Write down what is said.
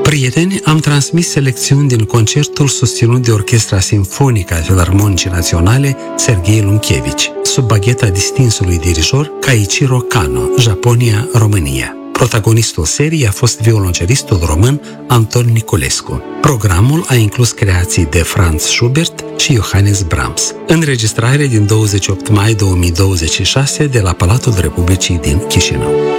Prieteni, am transmis selecțiuni din concertul susținut de Orchestra Simfonică a Filarmonicii Naționale Serghei Lunchevici, sub bagheta distinsului dirijor Kaichiro Kano, Japonia, România. Protagonistul seriei a fost violoncelistul român Anton Niculescu. Programul a inclus creații de Franz Schubert și Johannes Brahms. Înregistrare din 28 mai 2026 de la Palatul Republicii din Chișinău.